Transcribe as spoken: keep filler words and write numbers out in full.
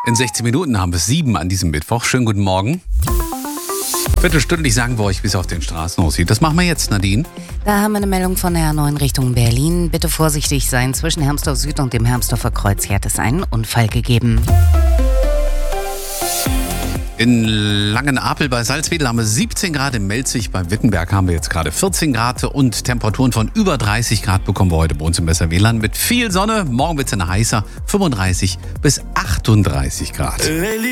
In sechzehn Minuten haben wir sieben an diesem Mittwoch. Schönen guten Morgen. Viertelstündlich sagen wir euch, wie es auf den Straßen aussieht. Das machen wir jetzt, Nadine. Da haben wir eine Meldung von der A neun Richtung Berlin. Bitte vorsichtig sein. Zwischen Hermsdorf Süd und dem Hermsdorfer Kreuz hier hat es einen Unfall gegeben. In Langenapel bei Salzwedel haben wir siebzehn Grad, in Melzig bei Wittenberg haben wir jetzt gerade vierzehn Grad und Temperaturen von über dreißig Grad bekommen wir heute bei uns im Besserwählerland mit viel Sonne. Morgen wird es dann heißer, fünfunddreißig bis achtunddreißig Grad.